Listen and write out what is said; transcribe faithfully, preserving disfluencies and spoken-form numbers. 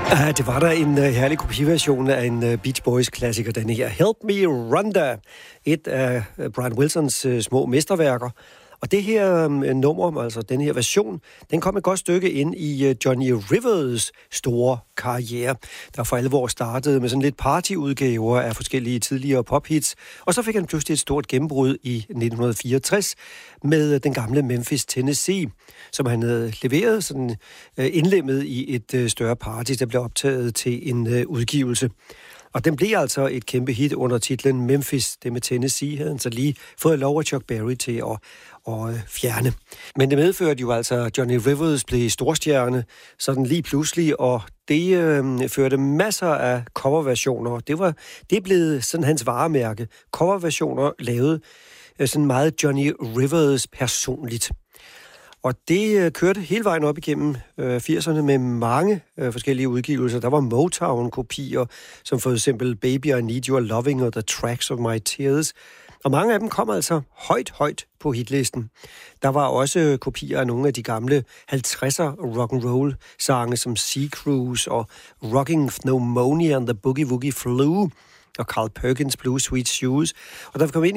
Uh, det var der en uh, herlig kopiversion af en uh, Beach Boys-klassiker, den her Help Me Rhonda, et af uh, Brian Wilsons uh, små mesterværker. Og det her um, nummer, altså den her version, den kom et godt stykke ind i uh, Johnny Rivers store karriere, der for alvor startede med sådan lidt partyudgaver af forskellige tidligere pophits. Og så fik han pludselig et stort gennembrud i nitten fireogtres med uh, den gamle Memphis, Tennessee, som han havde leveret sådan uh, indlemmet i et uh, større party, der blev optaget til en uh, udgivelse. Og den blev altså et kæmpe hit under titlen Memphis. Det med Tennessee havde han så lige fået lov af Chuck Berry til at, at fjerne. Men det medførte jo altså, at Johnny Rivers blev storstjerne sådan lige pludselig, og det øh, førte masser af coverversioner. Det var det blev sådan hans varemærke. Coverversioner lavet øh, sådan meget Johnny Rivers personligt. Og det øh, kørte hele vejen op igennem øh, firserne med mange øh, forskellige udgivelser. Der var Motown-kopier, som for eksempel Baby, I Need Your Loving og The Tracks of My Tears. Og mange af dem kom altså højt, højt på hitlisten. Der var også øh, kopier af nogle af de gamle halvtredser rock'n'roll-sange som Sea Cruise og Rocking Pneumonia and the Boogie Woogie Flu og Carl Perkins' Blue Sweet Shoes. Og da vi kom ind